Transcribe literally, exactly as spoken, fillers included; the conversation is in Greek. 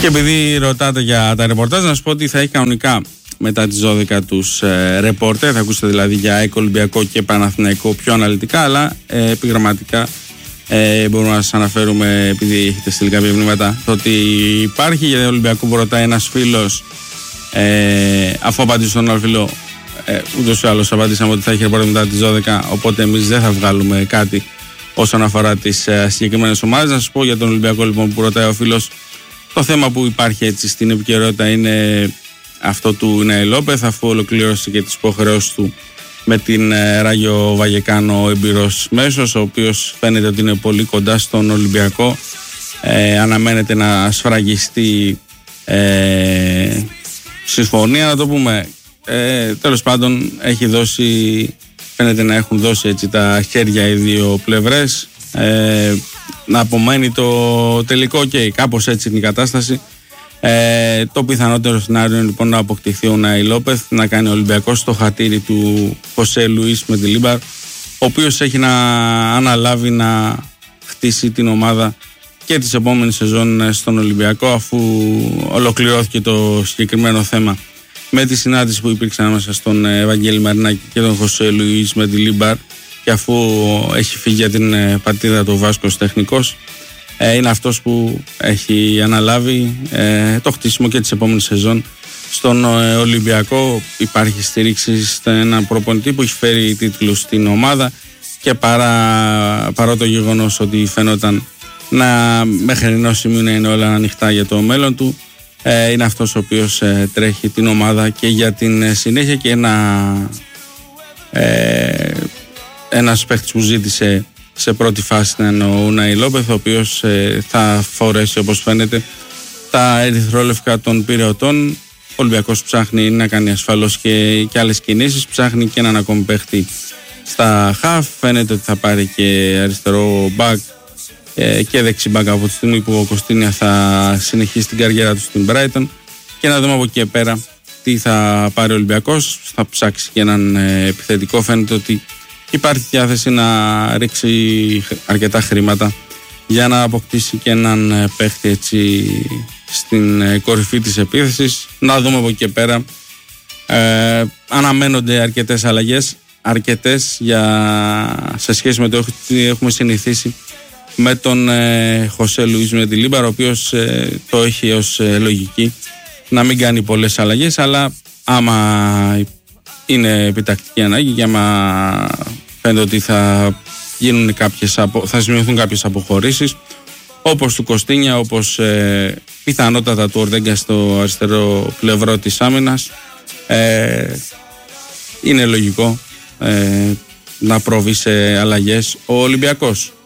Και επειδή ρωτάτε για τα ρεπορτάζ, να σας πω ότι θα έχει κανονικά μετά τις δώδεκα τους ε, ρεπόρτερ. Θα ακούσετε δηλαδή για ΑΕΚ, Ολυμπιακό και Παναθηναϊκό πιο αναλυτικά, αλλά ε, επιγραμματικά ε, μπορούμε να σας αναφέρουμε, επειδή έχετε στείλει κάποια μηνύματα, το ότι υπάρχει για Ολυμπιακό που ρωτάει ένας φίλος, ε, αφού απαντήσει στον άλλο φίλο, ε, ούτως ή άλλως απαντήσαμε ότι θα έχει ρεπόρτερ μετά τις δώδεκα, οπότε εμείς δεν θα βγάλουμε κάτι όσον αφορά τις ε, συγκεκριμένες ομάδες. Να σας πω για τον Ολυμπιακό λοιπόν που ρωτάει ο φίλος. Το θέμα που υπάρχει έτσι στην επικαιρότητα είναι αυτό του Νάι Λόπεθ, αφού ολοκλήρωσε και τις υποχρεώσεις του με την ε, Ράγιο Βαγεκάνο ο εμπειρός μέσος, ο οποίος φαίνεται ότι είναι πολύ κοντά στον Ολυμπιακό. Ε, αναμένεται να σφραγιστεί ε, συμφωνία, να το πούμε. Ε, τέλος πάντων έχει δώσει, φαίνεται να έχουν δώσει έτσι τα χέρια οι δύο πλευρές. Ε, να απομένει το τελικό και okay, κάπως έτσι είναι η κατάσταση. Ε, το πιθανότερο σενάριο είναι λοιπόν να αποκτηθεί ο Νάι Λόπεθ, να κάνει ο Ολυμπιακός στο χατήρι του Χωσέ Λουίς Μεντιλίμπαρ, ο οποίος έχει να αναλάβει να χτίσει την ομάδα και τις επόμενες σεζόν στον Ολυμπιακό, αφού ολοκληρώθηκε το συγκεκριμένο θέμα με τη συνάντηση που υπήρξε ανάμεσα στον Ευαγγέλη Μαρινάκη και τον Χωσέ Λουίς Μεντιλίμπαρ, και αφού έχει φύγει για την παρτίδα του Βάσκος τεχνικός, είναι αυτός που έχει αναλάβει ε, το χτίσιμο και της επόμενης σεζόν στον ε, Ολυμπιακό. Υπάρχει στήριξη σε έναν προπονητή που έχει φέρει τίτλους στην ομάδα, και παρά, παρά το γεγονός ότι φαινόταν να μέχρι ενός σημείου να είναι όλα ανοιχτά για το μέλλον του, ε, είναι αυτός ο οποίος ε, τρέχει την ομάδα και για την ε, συνέχεια, και ένα ε, ένας παίχτης που ζήτησε σε πρώτη φάση ήταν ο Νάι Λόπεθ, ο οποίος ε, θα φορέσει όπως φαίνεται τα ερυθρόλευκα των πυρεωτών. Ο Ολυμπιακός ψάχνει να κάνει ασφαλώς και, και άλλες κινήσεις, ψάχνει και έναν ακόμη παίχτη στα χαφ. Φαίνεται ότι θα πάρει και αριστερό μπακ ε, και δεξί μπακ από τη στιγμή που ο Κωστίνια θα συνεχίσει την καριέρα του στην Brighton, και να δούμε από εκεί και πέρα τι θα πάρει ο Ολυμπιακός. Θα ψάξει και έναν ε, επιθετικό. Φαίνεται ότι υπάρχει διάθεση να ρίξει αρκετά χρήματα για να αποκτήσει και έναν παίχτη έτσι στην κορυφή της επίθεσης. Να δούμε από εκεί και πέρα. Ε, αναμένονται αρκετές αλλαγές, αρκετές για, σε σχέση με το ότι έχουμε συνηθίσει με τον ε, Χωσέ Λουίς Μεντιλίμπαρ, ο οποίος ε, το έχει ως ε, λογική να μην κάνει πολλές αλλαγές, αλλά άμα είναι επιτακτική ανάγκη και άμα φαίνεται ότι θα, γίνουν κάποιες απο, θα σημειωθούν κάποιες αποχωρήσεις, όπως του Κωστίνια, όπως ε, πιθανότατα του Ορδέγκα στο αριστερό πλευρό της άμυνας, ε, είναι λογικό ε, να προβεί σε αλλαγές ο Ολυμπιακός.